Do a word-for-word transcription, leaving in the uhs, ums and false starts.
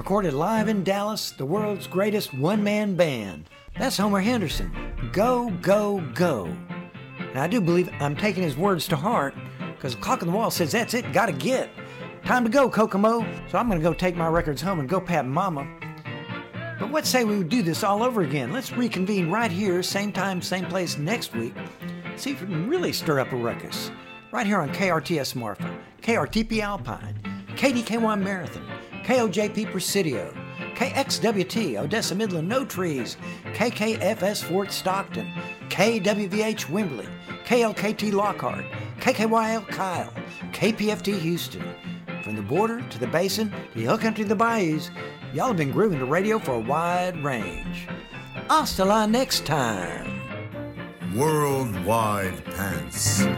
Recorded live in Dallas, the world's greatest one-man band. That's Homer Henderson. Go, go, go. Now, I do believe I'm taking his words to heart, because the clock on the wall says that's it, gotta get. Time to go, Kokomo. So I'm gonna go take my records home and go pat Mama. But what say we do this all over again? Let's reconvene right here, same time, same place next week. See if we can really stir up a ruckus. Right here on K R T S Marfa, K R T P Alpine, K D K Y Marathon, K O J P Presidio, K X W T Odessa Midland No Trees, K K F S Fort Stockton, K W V H Wimberley, K L K T Lockhart, K K Y L Kyle, K P F T Houston. From the border to the basin to the hill country to the bayous, y'all have been grooving the radio for a wide range. Hasta la next time. Worldwide Pants.